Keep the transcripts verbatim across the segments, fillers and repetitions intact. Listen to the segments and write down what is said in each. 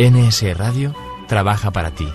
N S Radio trabaja para ti.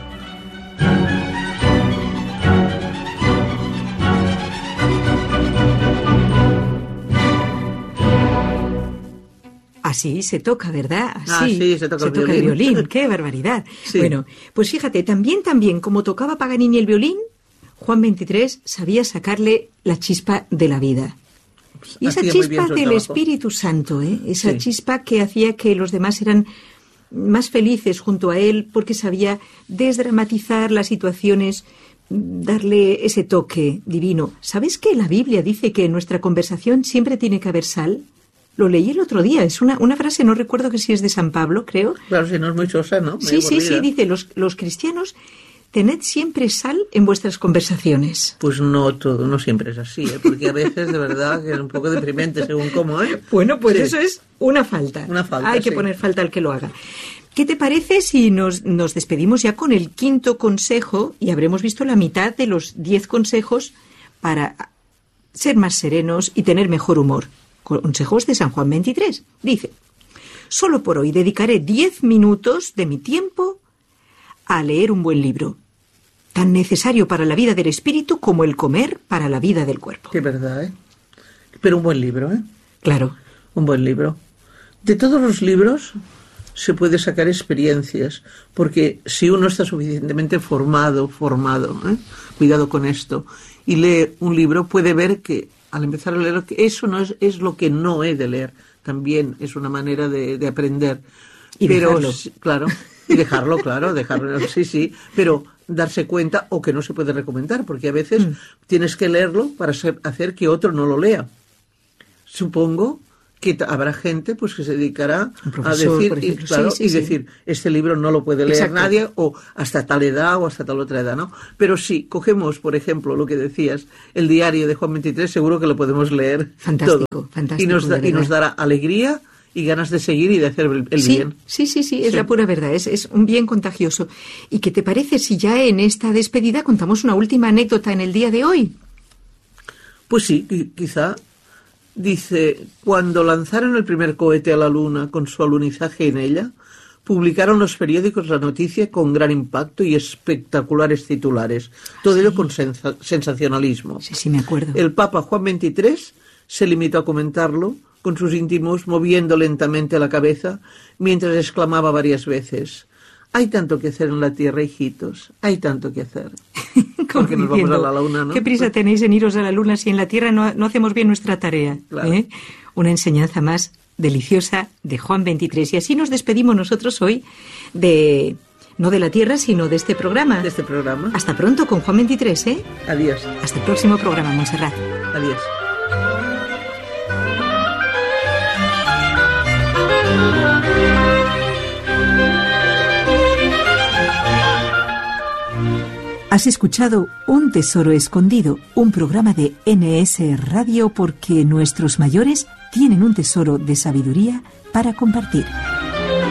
Así se toca, ¿verdad? Así ah, sí, se toca, se el, toca violín. el violín. ¡Qué barbaridad! Sí. Bueno, pues fíjate, también, también, como tocaba Paganini el violín, Juan veintitrés sabía sacarle la chispa de la vida. Pues y esa chispa del trabajo. Espíritu Santo, ¿eh? Esa sí. chispa que hacía que los demás eran más felices junto a él, porque sabía desdramatizar las situaciones, darle ese toque divino. ¿Sabes que la Biblia dice que en nuestra conversación siempre tiene que haber sal? Lo leí el otro día, es una, una frase, no recuerdo que si es de San Pablo, creo. Claro, si no es muy chosa, ¿no? Sí, sí, sí, dice, los, los cristianos, tened siempre sal en vuestras conversaciones. Pues no todo, no siempre es así, ¿eh? Porque a veces, de verdad, que es un poco deprimente según cómo, ¿eh? Bueno, pues sí. eso es una falta. Una falta, Hay que sí. poner falta al que lo haga. ¿Qué te parece si nos, nos despedimos ya con el quinto consejo y habremos visto la mitad de los diez consejos para ser más serenos y tener mejor humor? Consejos de San Juan veintitrés. Dice, solo por hoy dedicaré diez minutos de mi tiempo a leer un buen libro, tan necesario para la vida del espíritu como el comer para la vida del cuerpo. Qué verdad, ¿eh? Pero un buen libro, ¿eh? Claro. Un buen libro. De todos los libros se puede sacar experiencias, porque si uno está suficientemente formado, formado, ¿eh? Cuidado con esto, y lee un libro, puede ver que al empezar a leer, eso no es, es lo que no he de leer. También es una manera de, de aprender. Y pero, dejarlo. Claro, y dejarlo, claro, dejarlo, sí, sí, pero darse cuenta o que no se puede recomendar, porque a veces mm. tienes que leerlo para ser, hacer que otro no lo lea. Supongo que t- habrá gente pues que se dedicará a decir, ejemplo, y, claro, sí, sí, y sí. decir, este libro no lo puede leer Exacto. nadie, o hasta tal edad, o hasta tal otra edad, ¿no? Pero si cogemos, por ejemplo, lo que decías, el diario de Juan veintitrés, seguro que lo podemos leer fantástico, todo. Fantástico, y nos, da, y nos dará alegría y ganas de seguir y de hacer el, el sí, bien. Sí, sí, sí, es sí. la pura verdad, es, es un bien contagioso. ¿Y qué te parece si ya en esta despedida contamos una última anécdota en el día de hoy? Pues sí, quizá. Dice, cuando lanzaron el primer cohete a la Luna con su alunizaje en ella, publicaron los periódicos la noticia con gran impacto y espectaculares titulares. Todo sí. ello con sensa- sensacionalismo. Sí, sí, me acuerdo. El Papa Juan veintitrés se limitó a comentarlo con sus íntimos, moviendo lentamente la cabeza, mientras exclamaba varias veces, hay tanto que hacer en la Tierra, hijitos, hay tanto que hacer. Porque nos vamos a la Luna, ¿no? ¿Qué prisa tenéis en iros a la Luna si en la Tierra no, no hacemos bien nuestra tarea? Claro. ¿Eh? Una enseñanza más deliciosa de Juan veintitrés. Y así nos despedimos nosotros hoy de, no de la Tierra, sino de este programa. De este programa. Hasta pronto con Juan veintitrés, ¿eh? Adiós. Hasta el próximo programa, Montserrat. Adiós. Has escuchado Un Tesoro Escondido, un programa de N S Radio porque nuestros mayores tienen un tesoro de sabiduría para compartir.